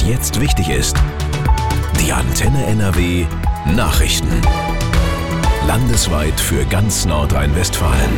jetzt wichtig ist. Die Antenne NRW Nachrichten. Landesweit für ganz Nordrhein-Westfalen.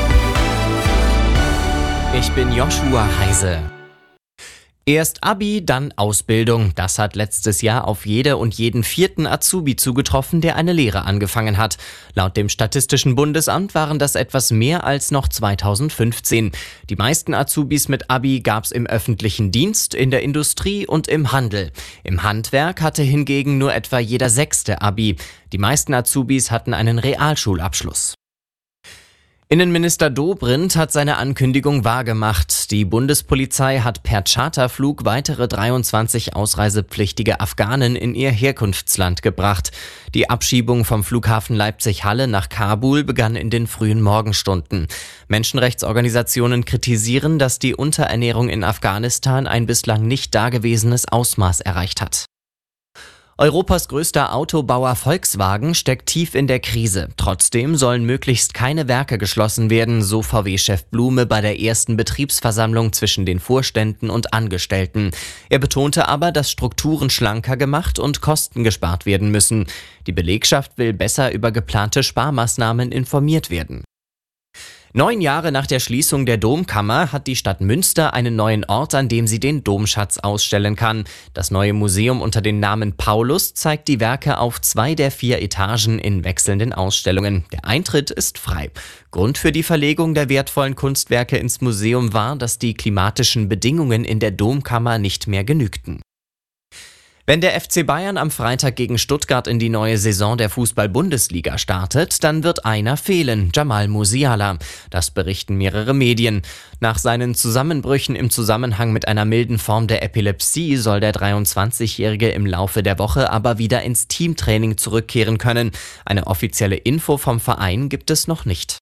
Ich bin Joshua Heise. Erst Abi, dann Ausbildung. Das hat letztes Jahr auf jede und jeden 4. Azubi zugetroffen, der eine Lehre angefangen hat. Laut dem Statistischen Bundesamt waren das etwas mehr als noch 2015. Die meisten Azubis mit Abi gab's im öffentlichen Dienst, in der Industrie und im Handel. Im Handwerk hatte hingegen nur etwa jeder 6. Abi. Die meisten Azubis hatten einen Realschulabschluss. Innenminister Dobrindt hat seine Ankündigung wahrgemacht. Die Bundespolizei hat per Charterflug weitere 23 ausreisepflichtige Afghanen in ihr Herkunftsland gebracht. Die Abschiebung vom Flughafen Leipzig-Halle nach Kabul begann in den frühen Morgenstunden. Menschenrechtsorganisationen kritisieren, dass die Unterernährung in Afghanistan ein bislang nicht dagewesenes Ausmaß erreicht hat. Europas größter Autobauer Volkswagen steckt tief in der Krise. Trotzdem sollen möglichst keine Werke geschlossen werden, so VW-Chef Blume bei der ersten Betriebsversammlung zwischen den Vorständen und Angestellten. Er betonte aber, dass Strukturen schlanker gemacht und Kosten gespart werden müssen. Die Belegschaft will besser über geplante Sparmaßnahmen informiert werden. 9 Jahre nach der Schließung der Domkammer hat die Stadt Münster einen neuen Ort, an dem sie den Domschatz ausstellen kann. Das neue Museum unter dem Namen Paulus zeigt die Werke auf 2 der 4 Etagen in wechselnden Ausstellungen. Der Eintritt ist frei. Grund für die Verlegung der wertvollen Kunstwerke ins Museum war, dass die klimatischen Bedingungen in der Domkammer nicht mehr genügten. Wenn der FC Bayern am Freitag gegen Stuttgart in die neue Saison der Fußball-Bundesliga startet, dann wird einer fehlen, Jamal Musiala. Das berichten mehrere Medien. Nach seinen Zusammenbrüchen im Zusammenhang mit einer milden Form der Epilepsie soll der 23-Jährige im Laufe der Woche aber wieder ins Teamtraining zurückkehren können. Eine offizielle Info vom Verein gibt es noch nicht.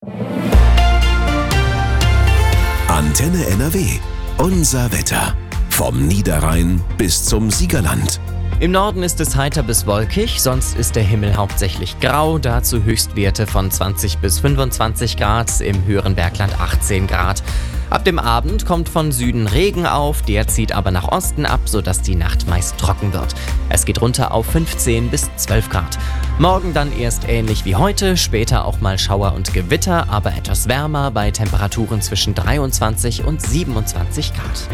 Antenne NRW. Unser Wetter. Vom Niederrhein bis zum Siegerland. Im Norden ist es heiter bis wolkig, sonst ist der Himmel hauptsächlich grau, dazu Höchstwerte von 20 bis 25 Grad, im höheren Bergland 18 Grad. Ab dem Abend kommt von Süden Regen auf, der zieht aber nach Osten ab, sodass die Nacht meist trocken wird. Es geht runter auf 15 bis 12 Grad. Morgen dann erst ähnlich wie heute, später auch mal Schauer und Gewitter, aber etwas wärmer bei Temperaturen zwischen 23 und 27 Grad.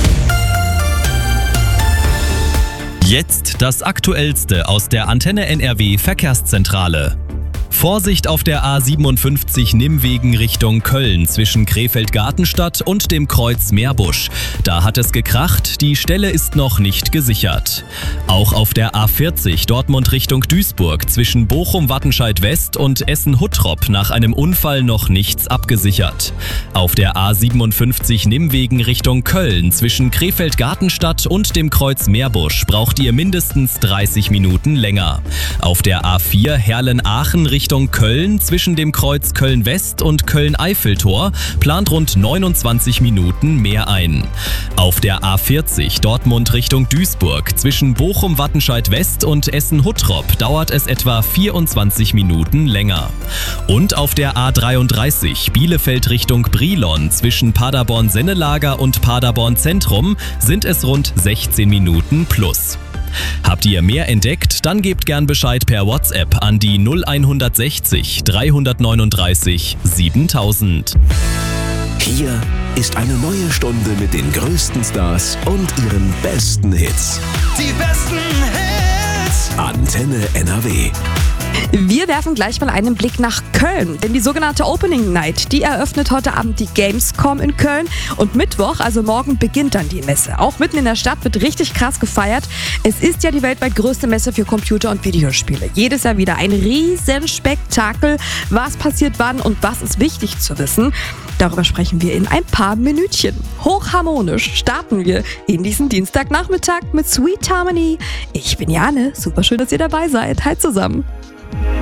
Jetzt das Aktuellste aus der Antenne NRW Verkehrszentrale. Vorsicht auf der A57 Nimmwegen Richtung Köln zwischen Krefeld-Gartenstadt und dem Kreuz Meerbusch. Da hat es gekracht, die Stelle ist noch nicht gesichert. Auch auf der A40 Dortmund Richtung Duisburg zwischen Bochum-Wattenscheid West und Essen-Huttrop nach einem Unfall noch nichts abgesichert. Auf der A57 Nimmwegen Richtung Köln zwischen Krefeld-Gartenstadt und dem Kreuz Meerbusch braucht ihr mindestens 30 Minuten länger. Auf der A4 Herlen-Aachen Richtung Köln zwischen dem Kreuz Köln-West und Köln-Eiffeltor plant rund 29 Minuten mehr ein. Auf der A40 Dortmund Richtung Duisburg zwischen Bochum-Wattenscheid West und Essen-Huttrop dauert es etwa 24 Minuten länger. Und auf der A33 Bielefeld Richtung Brilon zwischen Paderborn-Sennelager und Paderborn-Zentrum sind es rund 16 Minuten plus. Habt ihr mehr entdeckt? Dann gebt gern Bescheid per WhatsApp an die 0160 339 7000. Hier ist eine neue Stunde mit den größten Stars und ihren besten Hits. Die besten Hits! Antenne NRW. Wir werfen gleich mal einen Blick nach Köln, denn die sogenannte Opening Night, die eröffnet heute Abend die Gamescom in Köln und Mittwoch, also morgen, beginnt dann die Messe. Auch mitten in der Stadt wird richtig krass gefeiert. Es ist ja die weltweit größte Messe für Computer- und Videospiele. Jedes Jahr wieder ein Riesenspektakel. Was passiert wann und was ist wichtig zu wissen? Darüber sprechen wir in ein paar Minütchen. Hochharmonisch starten wir in diesen Dienstagnachmittag mit Sweet Harmony. Ich bin Jane, super schön, dass ihr dabei seid. Hi zusammen.